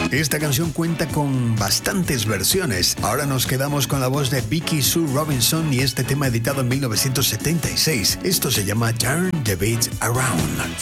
Esta canción cuenta con bastantes versiones. Ahora nos quedamos con la voz de Vicky Sue Robinson y este tema editado en 1976. Esto se llama Turn the Beat Around.